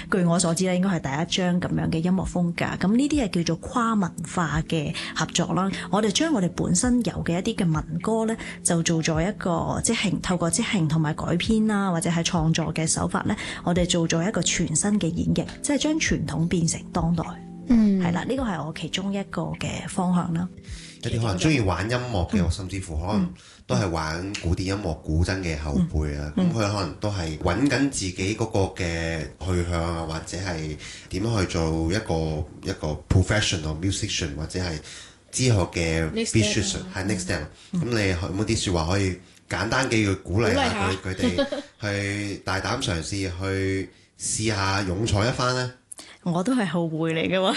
據我所知咧，應該係第一張咁樣嘅音樂風格。咁呢啲係叫做跨文化嘅合作啦。我哋將我哋本身有嘅一啲嘅民歌咧，就做咗一個即興，透過即興同埋改編啦，或者係創作嘅手法咧，我哋做咗一個全新嘅演繹，即係將傳統變成當代。係啦，呢個係我其中一個嘅方向啦。 有啲可能中意玩音樂嘅，甚至乎可能都係玩古典音樂、古箏嘅後輩啊。咁佢可能都係揾緊自己嗰個嘅去向啊，或者係點樣去做一個 professional musician， 或者係之後嘅 musician 係 next step。咁你有冇啲説話可以簡單幾句鼓勵下佢哋去大膽嘗試去試下勇闖一番呢？ 我都係後輩嚟嘅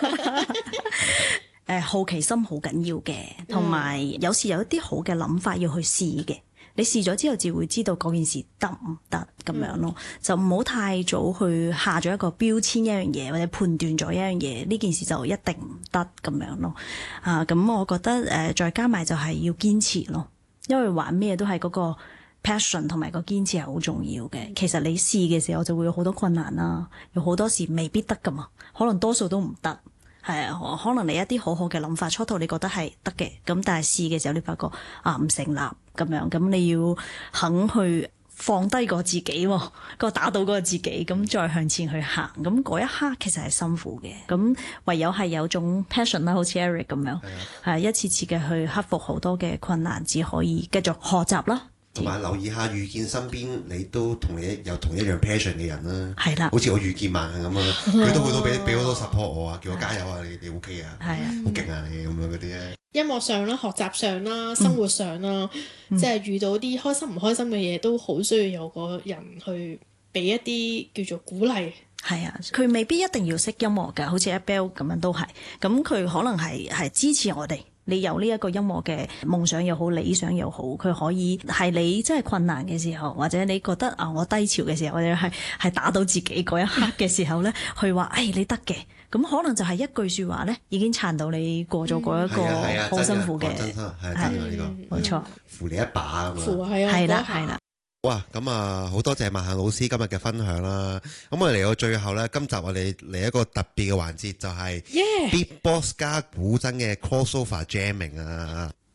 喎，好奇心好緊要嘅，同埋有時有一啲好嘅諗法要去試嘅。你試咗之後，至會知道嗰件事得唔得咁樣咯。就唔好太早去下咗一個標籤一樣嘢，或者判斷咗一樣嘢，呢件事就一定唔得咁樣咯。咁我覺得再加埋就係要堅持咯，因為玩咩都係嗰個 passion 同埋個堅持係好重要嘅。其實你試嘅時候就會有好多困難啦，有好多時未必得噶嘛，可能多數都唔得。係啊，可能你一啲好好嘅諗法，初頭你覺得係得嘅，咁但係試嘅時候你發覺唔成立咁樣，咁你要肯去放低個自己，個打倒嗰個自己，咁再向前去行，咁嗰一刻其實係辛苦嘅，咁唯有係有種 passion 啦，好似 Eric 咁樣，係一次次嘅去克服好多嘅困難，只可以繼續學習啦。 同埋留意下遇見身邊你都同你有同一樣 passion 嘅人啦， 係啦， 好似我遇見萬幸咁啊，佢都會都俾好多 support 我啊，叫我加油啊，你 OK 啊，係啊，好勁啊你咁樣嗰啲咧。 音樂上啦、學習上啦、生活上啦，即係遇到啲開心唔開心嘅嘢，都好需要有個人去俾一啲叫做鼓勵。 係啊，佢未必一定要識音樂㗎，好似 Abel 咁樣都係，咁佢可能係支持我哋。你有呢一個音樂嘅夢想又好，理想又好，佢可以係你真係困難嘅時候，或者你覺得我低潮嘅時候，或者係打倒自己嗰一刻嘅時候咧，去話你得嘅，咁可能就係一句説話咧，已經撐到你過咗嗰一個好辛苦嘅， 真係呢個冇錯， 扶你一把咁啊， 係啦。 哇，咁好多謝萬幸老師今日嘅分享啦。咁我哋嚟到最後呢，今集我哋嚟一個特別嘅環節，就係 Beatbox 加古箏嘅 crossover jamming 啊。